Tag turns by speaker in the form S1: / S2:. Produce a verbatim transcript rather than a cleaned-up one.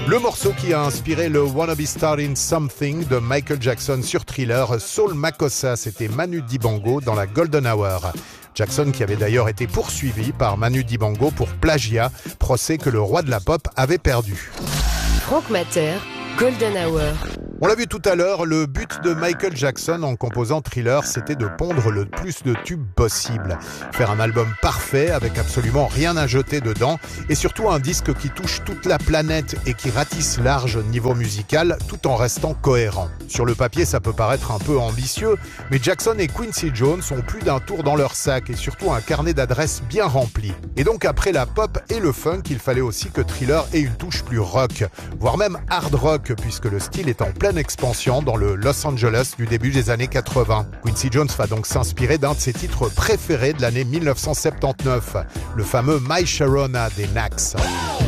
S1: Le morceau qui a inspiré le Wanna Be Starting Something de Michael Jackson sur Thriller, Soul Makossa, c'était Manu Dibango dans la Golden Hour. Jackson qui avait d'ailleurs été poursuivi par Manu Dibango pour plagiat, procès que le roi de la pop avait perdu.
S2: Franck Matter, Golden Hour.
S1: On l'a vu tout à l'heure, le but de Michael Jackson en composant Thriller, c'était de pondre le plus de tubes possible. Faire un album parfait avec absolument rien à jeter dedans et surtout un disque qui touche toute la planète et qui ratisse large niveau musical tout en restant cohérent. Sur le papier, ça peut paraître un peu ambitieux, mais Jackson et Quincy Jones ont plus d'un tour dans leur sac et surtout un carnet d'adresses bien rempli. Et donc après la pop et le funk, il fallait aussi que Thriller ait une touche plus rock, voire même hard rock puisque le style est en pleine expansion dans le Los Angeles du début des années quatre-vingts. Quincy Jones va donc s'inspirer d'un de ses titres préférés de l'année mille neuf cent soixante-dix-neuf, le fameux My Sharona des Knacks.